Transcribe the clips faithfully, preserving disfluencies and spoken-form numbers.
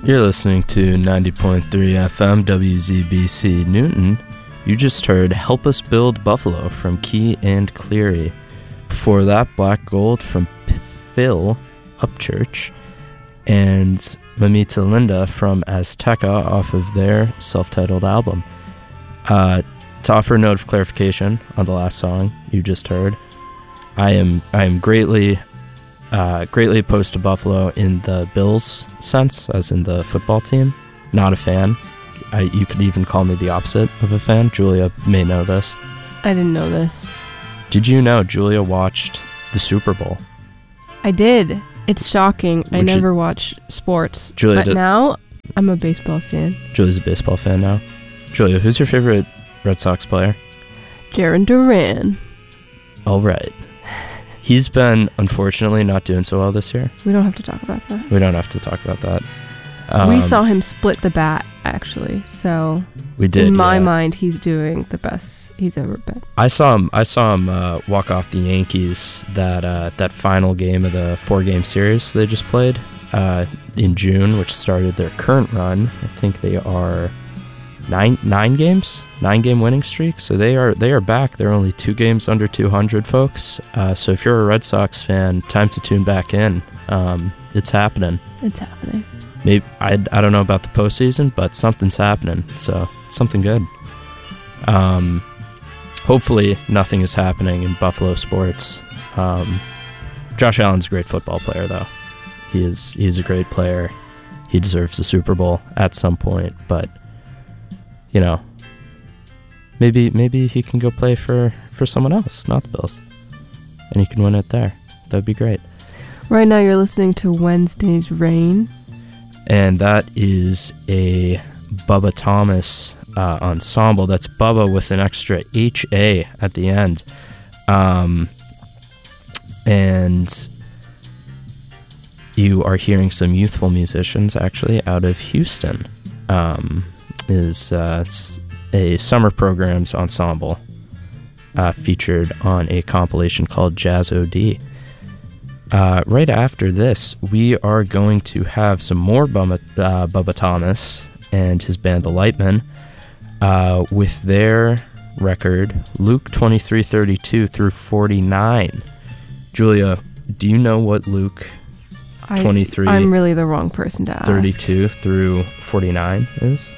You're listening to ninety point three F M W Z B C Newton. You just heard Help Us Build Buffalo from Key and Cleary. Before that, Black Gold from Phil Upchurch and Mamita Linda from Azteca off of their self-titled album. Uh, to offer a note of clarification on the last song you just heard, I am I am greatly uh, greatly opposed to Buffalo in the Bills sense, as in the football team. Not a fan. I, you could even call me the opposite of a fan. Julia may know this. I didn't know this. Did you know Julia watched the Super Bowl? I did. It's shocking. Would I you- never watch sports. Julia but did- now, I'm a baseball fan. Julia's a baseball fan now. Julia, who's your favorite Red Sox player? Jaron Duran. All right. He's been, unfortunately, not doing so well this year. We don't have to talk about that. We don't have to talk about that. Um, we saw him split the bat, actually. So, We did. in my yeah. mind, he's doing the best he's ever been. I saw him. I saw him uh, walk off the Yankees that uh, that final game of the four-game series they just played uh, in June, which started their current run. I think they are nine nine games, nine game winning streak. So they are they are back. They're only two games under two hundred, folks. Uh, so if you're a Red Sox fan, time to tune back in. Um, it's happening. It's happening. Maybe I, I don't know about the postseason, but something's happening. So something good. Um, hopefully nothing is happening in Buffalo sports. Um, Josh Allen's a great football player, though. He is he's a great player. He deserves the Super Bowl at some point, but you know, maybe maybe he can go play for, for someone else, not the Bills, and he can win it there. That'd be great. Right now, you're listening to Wednesday's Rain. And that is a Bubba Thomas uh, ensemble. That's Bubba with an extra H A at the end. Um, and you are hearing some youthful musicians, actually, out of Houston. Um, is uh, a summer programs ensemble uh, featured on a compilation called Jazz O D. Uh, right after this, we are going to have some more Bubba, uh, Bubba Thomas and his band, The Lightmen, uh, with their record, Luke twenty-three thirty-two through forty-nine. Julia, do you know what Luke I, twenty-three I'm really the wrong person to ask. thirty-two through forty-nine is?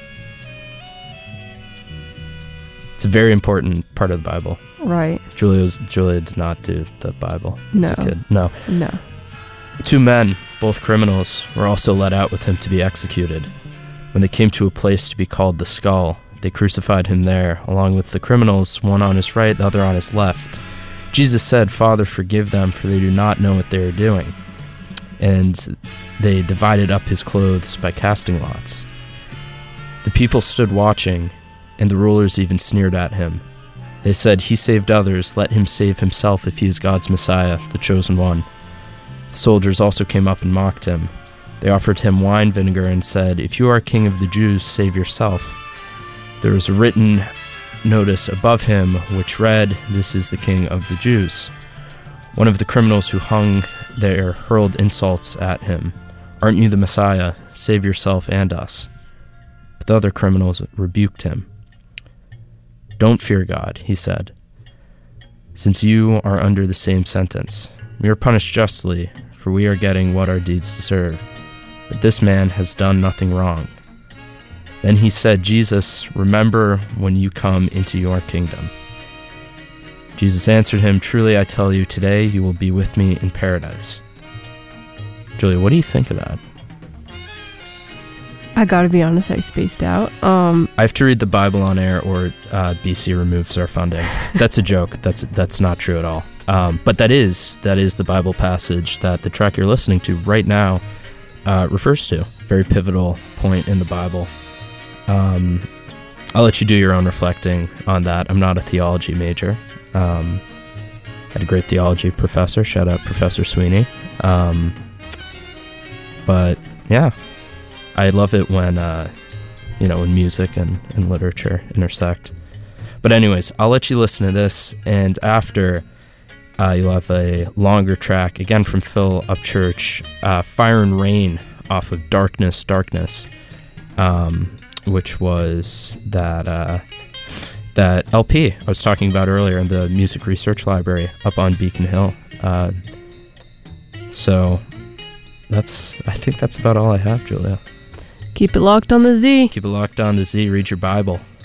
It's a very important part of the Bible. Right. Julia, was, Julia did not do the Bible as No. a kid. No. No. Two men, both criminals, were also led out with him to be executed. When they came to a place to be called the Skull, they crucified him there, along with the criminals, one on his right, the other on his left. Jesus said, "Father, forgive them, for they do not know what they are doing." And they divided up his clothes by casting lots. The people stood watching, and the rulers even sneered at him. They said, "He saved others, let him save himself if he is God's Messiah, the chosen one." The soldiers also came up and mocked him. They offered him wine vinegar and said, "If you are king of the Jews, save yourself." There was a written notice above him which read, "This is the King of the Jews." One of the criminals who hung there hurled insults at him. "Aren't you the Messiah? Save yourself and us." But the other criminals rebuked him. "Don't fear God," he said, "since you are under the same sentence. We are punished justly, for we are getting what our deeds deserve. But this man has done nothing wrong." Then he said, "Jesus, remember when you come into your kingdom." Jesus answered him, "Truly I tell you, today you will be with me in paradise." Julia, what do you think of that? I gotta be honest, I spaced out. Um, I have to read the Bible on air or uh, B C removes our funding. That's a joke. That's that's not true at all. Um, but that is that is the Bible passage that the track you're listening to right now uh, refers to. Very pivotal point in the Bible. Um, I'll let you do your own reflecting on that. I'm not a theology major. Um, had a great theology professor. Shout out Professor Sweeney. Um, but yeah, I love it when uh, you know when music and, and literature intersect. But anyways, I'll let you listen to this, and after uh, you'll have a longer track again from Phil Upchurch, uh, "Fire and Rain" off of Darkness, Darkness, um, which was that uh, that L P I was talking about earlier in the Music Research Library up on Beacon Hill. Uh, so that's I think that's about all I have, Julia. Keep it locked on the Z. Keep it locked on the Z. Read your Bible.